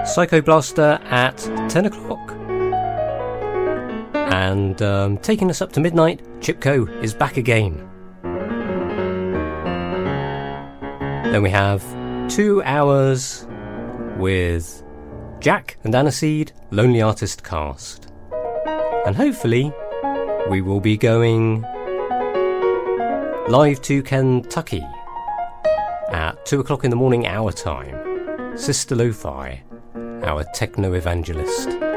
Psycho Blaster at 10 o'clock. And taking us up to midnight, Chipko is back again. Then we have 2 hours with Jack and Aniseed, Lonely Artist Cast. And hopefully we will be going live to Kentucky at 2 o'clock in the morning our time. Sister Lo-Fi, our techno evangelist.